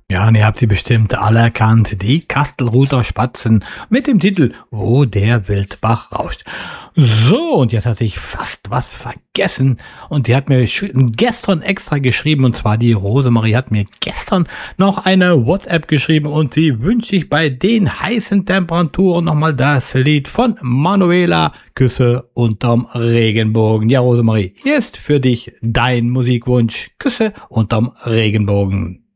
Ja, und ihr habt sie bestimmt alle erkannt, die Kastelruther Spatzen mit dem Titel Wo der Wildbach rauscht. So, und jetzt hatte ich fast was vergessen und die hat mir gestern extra geschrieben, und zwar die Rosemarie hat mir gestern noch eine WhatsApp geschrieben und sie wünscht sich bei den heißen Temperaturen nochmal das Lied von Manuela, Küsse unterm Regenbogen. Ja, Rosemarie, hier ist für dich dein Musikwunsch, Küsse unterm Regenbogen.